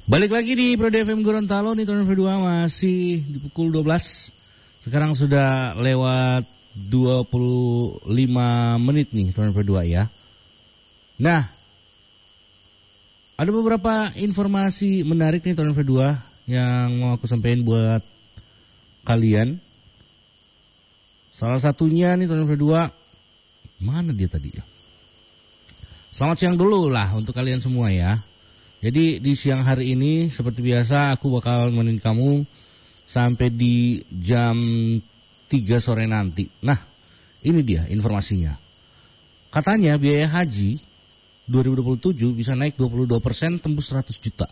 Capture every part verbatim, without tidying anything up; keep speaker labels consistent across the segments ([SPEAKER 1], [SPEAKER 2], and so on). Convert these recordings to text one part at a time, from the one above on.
[SPEAKER 1] Balik lagi di Pro D F M Gorontalo nih tahun dua masih di pukul dua belas. Sekarang sudah lewat dua puluh lima menit nih tahun dua ya. Nah, ada beberapa informasi menarik nih tahun dua yang mau aku sampaikan buat kalian. Salah satunya nih tahun dua, mana dia tadi ya? Selamat siang dulu lah untuk kalian semua ya. Jadi di siang hari ini seperti biasa aku bakal menemani kamu sampai di jam tiga sore nanti. Nah, ini dia informasinya. Katanya biaya haji dua ribu dua puluh tujuh bisa naik dua puluh dua persen tembus seratus juta.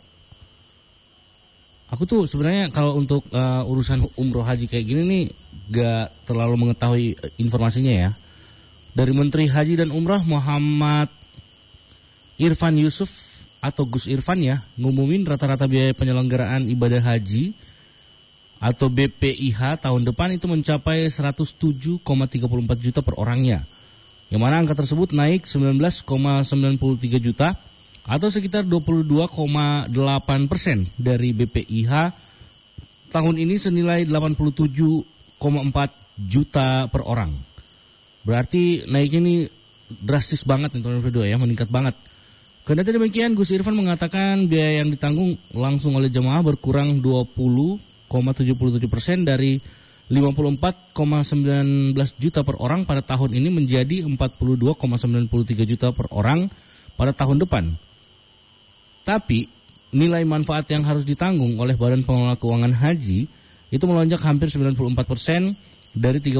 [SPEAKER 1] Aku tuh sebenarnya kalau untuk uh, urusan umroh haji kayak gini nih gak terlalu mengetahui informasinya ya. Dari Menteri Haji dan Umrah Muhammad Irfan Yusuf atau Gus Irfan ya, ngumumin rata-rata biaya penyelenggaraan ibadah haji atau B P I H tahun depan itu mencapai seratus tujuh koma tiga puluh empat juta per orangnya. Yang mana angka tersebut naik sembilan belas koma sembilan puluh tiga juta atau sekitar dua puluh dua koma delapan persen dari B P I H tahun ini senilai delapan puluh tujuh koma empat juta per orang. Berarti naiknya ini drastis banget nih tahun kedua ya, meningkat banget. Kendati demikian, Gus Irfan mengatakan biaya yang ditanggung langsung oleh jemaah berkurang dua puluh koma tujuh puluh tujuh persen dari lima puluh empat koma sembilan belas juta per orang pada tahun ini menjadi empat puluh dua koma sembilan puluh tiga juta per orang pada tahun depan. Tapi nilai manfaat yang harus ditanggung oleh Badan Pengelola Keuangan Haji itu melonjak hampir sembilan puluh empat persen dari tiga